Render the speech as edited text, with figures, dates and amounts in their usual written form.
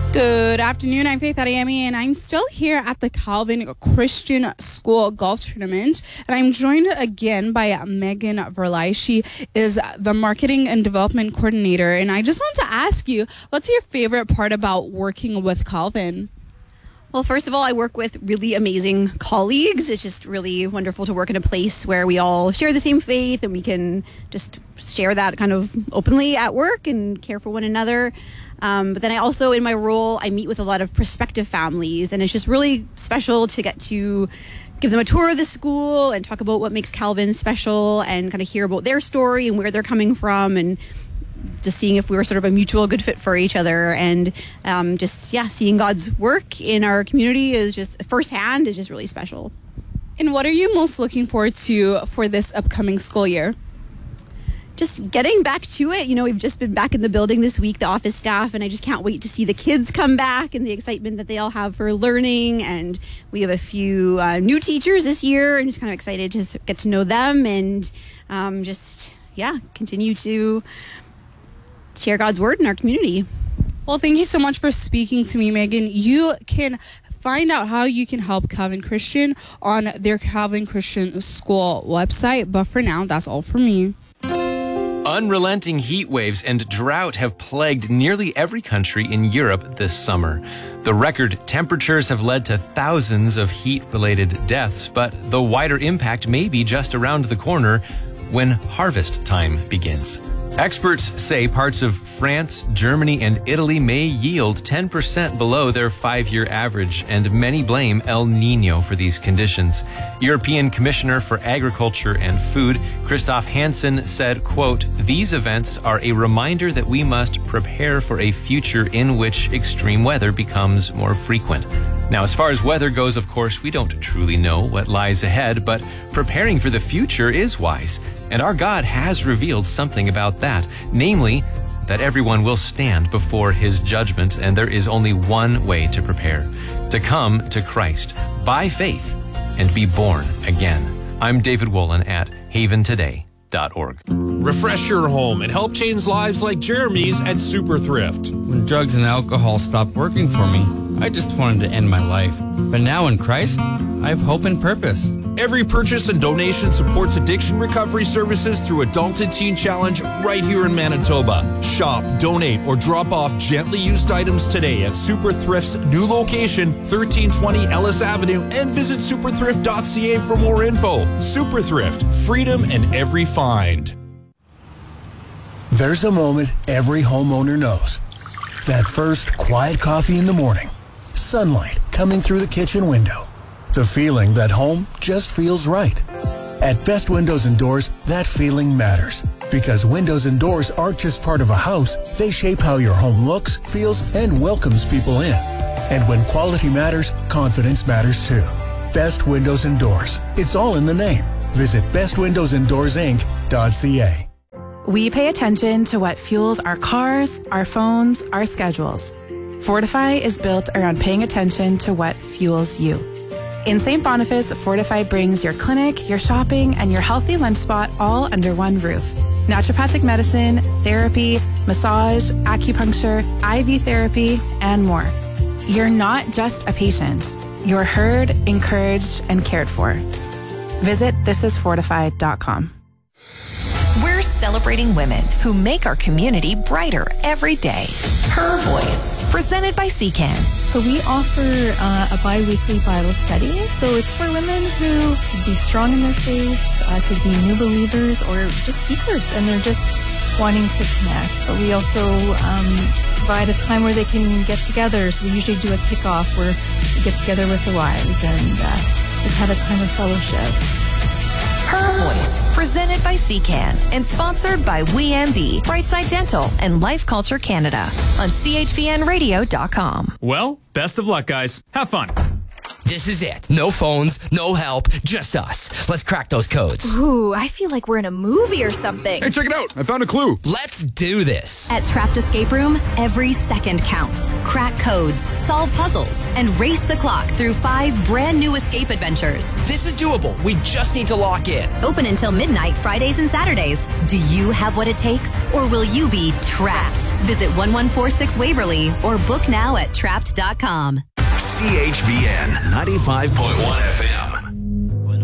Good afternoon. I'm Faith Ariemi, and I'm still here at the Calvin Christian School Golf Tournament. And I'm joined again by Megan Verlai. She is the Marketing and Development Coordinator. And I just want to ask you, what's your favorite part about working with Calvin? Well, first of all, I work with really amazing colleagues. It's just really wonderful to work in a place where we all share the same faith and we can just share that kind of openly at work and care for one another. But then I also, in my role, I meet with a lot of prospective families, and it's just really special to get to give them a tour of the school and talk about what makes Calvin special and kind of hear about their story and where they're coming from, and just seeing if we were sort of a mutual good fit for each other. And seeing God's work in our community is just firsthand is just really special. And what are you most looking forward to for this upcoming school year? Just getting back to it. You know, we've just been back in the building this week, the office staff, and I just can't wait to see the kids come back and the excitement that they all have for learning. And we have a few new teachers this year, and just kind of excited to get to know them and continue to share God's word in our community. Well, thank you so much for speaking to me, Megan. You can find out how you can help Calvin Christian on their Calvin Christian School website. But for now, that's all for me. Unrelenting heat waves and drought have plagued nearly every country in Europe this summer. The record temperatures have led to thousands of heat-related deaths, but the wider impact may be just around the corner when harvest time begins. Experts say parts of France, Germany, and Italy may yield 10% below their 5-year average, and many blame El Niño for these conditions. European Commissioner for Agriculture and Food, Christoph Hansen, said, quote, "These events are a reminder that we must prepare for a future in which extreme weather becomes more frequent." Now, as far as weather goes, of course, we don't truly know what lies ahead, but preparing for the future is wise. And our God has revealed something about that, namely, that everyone will stand before his judgment, and there is only one way to prepare: to come to Christ by faith and be born again. I'm David Wolin at haventoday.org. Refresh your home and help change lives like Jeremy's at Super Thrift. When drugs and alcohol stopped working for me, I just wanted to end my life. But now in Christ, I have hope and purpose. Every purchase and donation supports addiction recovery services through Adult and Teen Challenge right here in Manitoba. Shop, donate, or drop off gently used items today at Super Thrift's new location, 1320 Ellis Avenue, and visit superthrift.ca for more info. Super Thrift, freedom in every find. There's a moment every homeowner knows. That first quiet coffee in the morning. Sunlight coming through the kitchen window. The feeling that home just feels right. At Best Windows and Doors, that feeling matters. Because windows and doors aren't just part of a house, they shape how your home looks, feels, and welcomes people in. And when quality matters, confidence matters too. Best Windows and Doors. It's all in the name. Visit bestwindowsanddoorsinc.ca. We pay attention to what fuels our cars, our phones, our schedules. Fortify is built around paying attention to what fuels you. In St. Boniface, Fortify brings your clinic, your shopping, and your healthy lunch spot all under one roof. Naturopathic medicine, therapy, massage, acupuncture, IV therapy, and more. You're not just a patient. You're heard, encouraged, and cared for. Visit thisisfortified.com. We're celebrating women who make our community brighter every day. Her Voice, presented by CCAN. So we offer a bi-weekly Bible study. So it's for women who could be strong in their faith, could be new believers, or just seekers, and they're just wanting to connect. So we also provide a time where they can get together. So we usually do a kickoff where we get together with the wives and just have a time of fellowship. Her Voice, presented by CCAN and sponsored by WeMB, Brightside Dental, and Life Culture Canada on chvnradio.com. Well, best of luck, guys. Have fun. This is it. No phones, no help, just us. Let's crack those codes. Ooh, I feel like we're in a movie or something. Hey, check it out. I found a clue. Let's do this. At Trapped Escape Room, every second counts. Crack codes, solve puzzles, and race the clock through 5 brand new escape adventures. This is doable. We just need to lock in. Open until midnight, Fridays and Saturdays. Do you have what it takes, or will you be trapped? Visit 1146 Waverly or book now at trapped.com. CHVN 95.1 FM.